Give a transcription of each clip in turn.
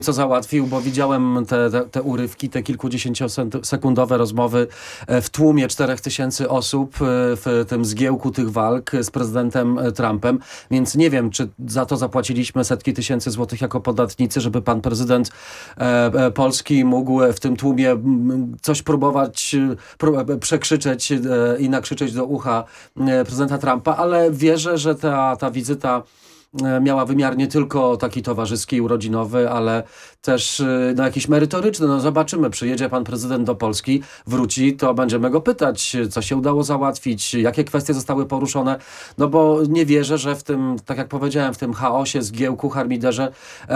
co załatwił, bo widziałem te urywki, te kilkudziesięciosekundowe rozmowy w tłumie 4000 osób w tym zgiełku tych walk z prezydentem Trumpem, więc nie wiem, czy za to zapłaciliśmy setki tysięcy złotych jako podatnicy, żeby pan prezydent Polski mógł w tym tłumie coś próbować przekrzyczeć i nakrzyczeć do ucha prezydenta Trumpa, ale wierzę, że ta wizyta miała wymiar nie tylko taki towarzyski i urodzinowy, ale też jakiś merytoryczny. No zobaczymy, przyjedzie pan prezydent do Polski, wróci, to będziemy go pytać, co się udało załatwić, jakie kwestie zostały poruszone, no bo nie wierzę, że w tym, tak jak powiedziałem, w tym chaosie, zgiełku, harmiderze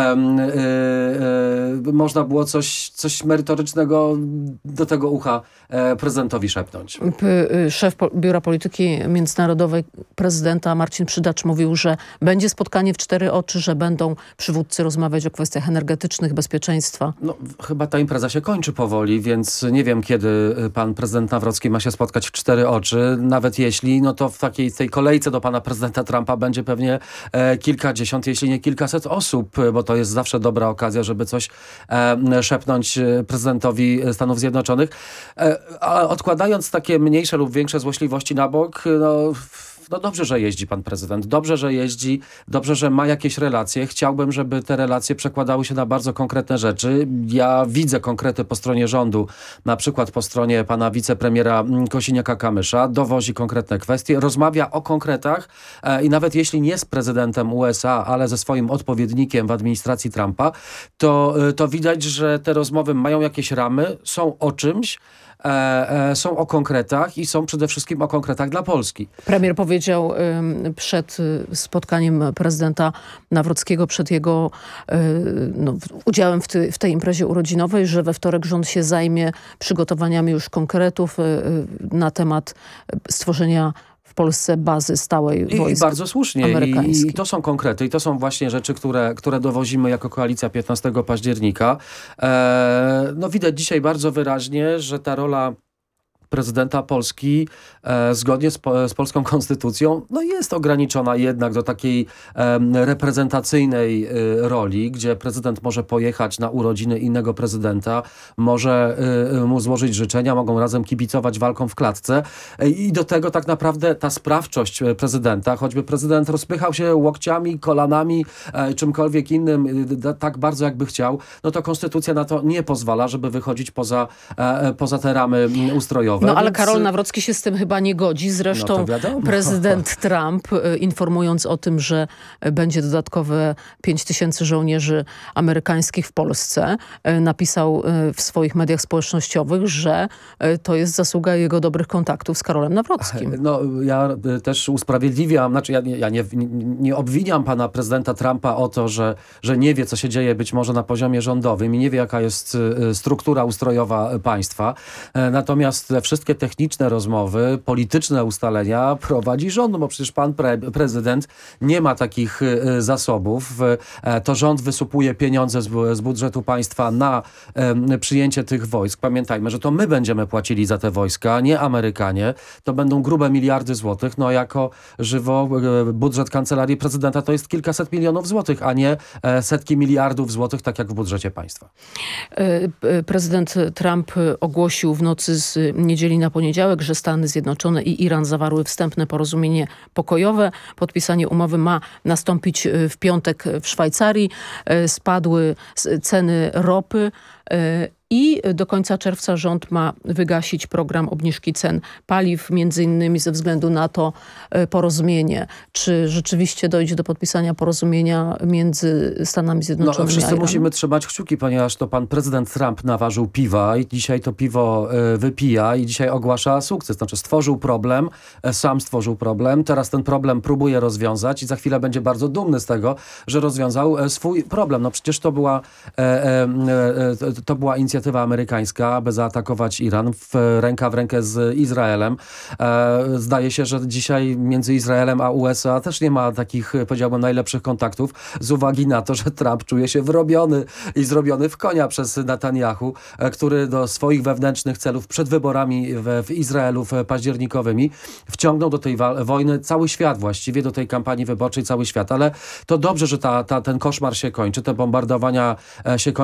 można było coś merytorycznego do tego ucha prezydentowi szepnąć. Szef Biura Polityki Międzynarodowej prezydenta Marcin Przydacz mówił, że będzie spotkanie w 4 oczy, że będą przywódcy rozmawiać o kwestiach energetycznych, bezpieczeństwa. No, chyba ta impreza się kończy powoli, więc nie wiem, kiedy pan prezydent Nawrocki ma się spotkać w 4 oczy. Nawet jeśli, no to w tej kolejce do pana prezydenta Trumpa będzie pewnie kilkadziesiąt, jeśli nie kilkaset osób, bo to jest zawsze dobra okazja, żeby coś szepnąć prezydentowi Stanów Zjednoczonych. A odkładając takie mniejsze lub większe złośliwości na bok, no dobrze, że jeździ pan prezydent, dobrze, że jeździ, dobrze, że ma jakieś relacje. Chciałbym, żeby te relacje przekładały się na bardzo konkretne rzeczy. Ja widzę konkrety po stronie rządu, na przykład po stronie pana wicepremiera Kosiniaka-Kamysza, dowozi konkretne kwestie, rozmawia o konkretach i nawet jeśli nie z prezydentem USA, ale ze swoim odpowiednikiem w administracji Trumpa, to widać, że te rozmowy mają jakieś ramy, są o czymś, są o konkretach i są przede wszystkim o konkretach dla Polski. Premier powiedział przed spotkaniem prezydenta Nawrockiego, przed jego udziałem w tej imprezie urodzinowej, że we wtorek rząd się zajmie przygotowaniami już konkretów na temat stworzenia w Polsce bazy stałej wojsk I bardzo słusznie. amerykańskich. I to są konkrety. I to są właśnie rzeczy, które dowozimy jako koalicja 15 października. No widać dzisiaj bardzo wyraźnie, że ta rola prezydenta Polski zgodnie z polską konstytucją no jest ograniczona jednak do takiej reprezentacyjnej roli, gdzie prezydent może pojechać na urodziny innego prezydenta, może mu złożyć życzenia, mogą razem kibicować walką w klatce i do tego tak naprawdę ta sprawczość prezydenta, choćby prezydent rozpychał się łokciami, kolanami, czymkolwiek innym tak bardzo jakby chciał, no to konstytucja na to nie pozwala, żeby wychodzić poza te ramy ustrojowe. No ale Karol Nawrocki się z tym chyba nie godzi. Zresztą prezydent Trump, informując o tym, że będzie dodatkowe 5000 żołnierzy amerykańskich w Polsce, napisał w swoich mediach społecznościowych, że to jest zasługa jego dobrych kontaktów z Karolem Nawrockim. No ja też usprawiedliwiam, znaczy ja nie obwiniam pana prezydenta Trumpa o to, że nie wie, co się dzieje być może na poziomie rządowym i nie wie, jaka jest struktura ustrojowa państwa. Natomiast wszystkie techniczne rozmowy, polityczne ustalenia prowadzi rząd, no bo przecież pan prezydent nie ma takich zasobów. To rząd wysupuje pieniądze z budżetu państwa na przyjęcie tych wojsk. Pamiętajmy, że to my będziemy płacili za te wojska, nie Amerykanie. To będą grube miliardy złotych. No jako żywo budżet kancelarii prezydenta to jest kilkaset milionów złotych, a nie setki miliardów złotych, tak jak w budżecie państwa. Prezydent Trump ogłosił w nocy z niedzieli na poniedziałek, że Stany Zjednoczone i Iran zawarły wstępne porozumienie pokojowe. Podpisanie umowy ma nastąpić w piątek w Szwajcarii. Spadły ceny ropy i do końca czerwca rząd ma wygasić program obniżki cen paliw, między innymi ze względu na to porozumienie. Czy rzeczywiście dojdzie do podpisania porozumienia między Stanami Zjednoczonymi a wszyscy Iranem? musimy trzymać kciuki, ponieważ to pan prezydent Trump naważył piwa i dzisiaj to piwo wypija i dzisiaj ogłasza sukces. Znaczy stworzył problem, sam stworzył problem, teraz ten problem próbuje rozwiązać i za chwilę będzie bardzo dumny z tego, że rozwiązał swój problem. No przecież to była inicjatywa inicjatywa amerykańska, aby zaatakować Iran ręka w rękę z Izraelem. Zdaje się, że dzisiaj między Izraelem a USA też nie ma takich, powiedziałbym, najlepszych kontaktów z uwagi na to, że Trump czuje się wyrobiony i zrobiony w konia przez Netanyahu, który do swoich wewnętrznych celów przed wyborami w Izraelu październikowymi wciągnął do tej wojny cały świat właściwie, do tej kampanii wyborczej cały świat. Ale to dobrze, że ten koszmar się kończy, te bombardowania się kończą.